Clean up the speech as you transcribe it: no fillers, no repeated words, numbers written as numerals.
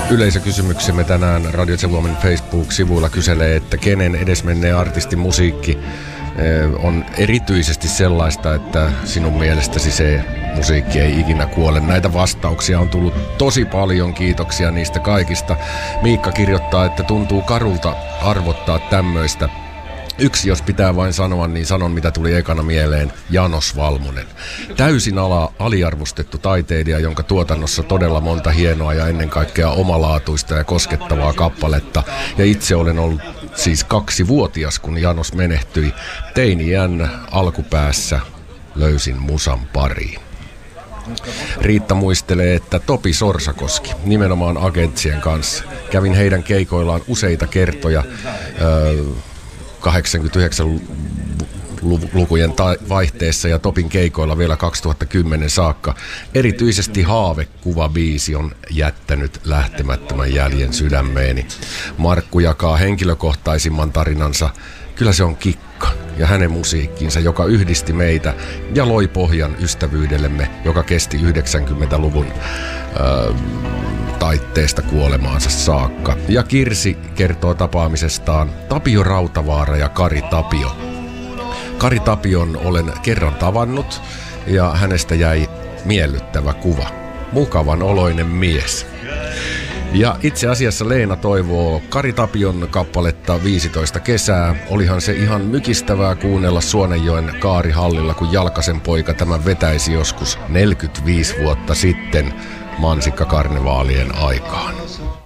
Yleisökysymyksemme tänään Radio Suomen Facebook-sivuilla kyselee, että kenen edesmenneen artistin musiikki on erityisesti sellaista, että sinun mielestäsi se musiikki ei ikinä kuole. Näitä vastauksia on tullut tosi paljon, kiitoksia niistä kaikista. Miikka kirjoittaa, että tuntuu karulta arvottaa tämmöistä. Yksi, jos pitää vain sanoa, niin sanon mitä tuli ekana mieleen, Janos Valmonen. Täysin aliarvostettu taiteilija, jonka tuotannossa todella monta hienoa ja ennen kaikkea omalaatuista ja koskettavaa kappaletta. Ja itse olen ollut siis 2-vuotias, kun Janos menehtyi. Teini-iän alkupäässä löysin musan pariin. Riitta muistelee, että Topi Sorsakoski, nimenomaan Agentsien kanssa. Kävin heidän keikoillaan useita kertoja 89-lukujen vaihteessa ja Topin keikoilla vielä 2010 saakka. Erityisesti Haavekuva-biisi on jättänyt lähtemättömän jäljen sydämeeni. Markku jakaa henkilökohtaisimman tarinansa. Kyllä se on Kikka ja hänen musiikkinsa, joka yhdisti meitä ja loi pohjan ystävyydellemme, joka kesti 90-luvun taitteesta kuolemaansa saakka. Ja Kirsi kertoo tapaamisestaan Tapio Rautavaara ja Kari Tapio. Kari Tapion olen kerran tavannut ja hänestä jäi miellyttävä kuva. Mukavan oloinen mies. Ja itse asiassa Leena toivoo Kari Tapion kappaletta 15 kesää. Olihan se ihan mykistävää kuunnella Suonenjoen Kaarihallilla, kun Jalkasen poika tämän vetäisi joskus 45 vuotta sitten mansikkakarnevaalien aikaan.